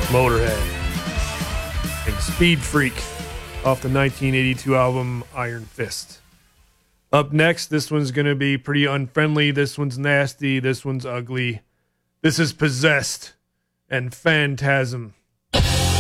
Motorhead and Speed Freak off the 1982 album Iron Fist. Up next, this one's going to be pretty unfriendly. This one's nasty. This one's ugly. This is Possessed and Phantasm.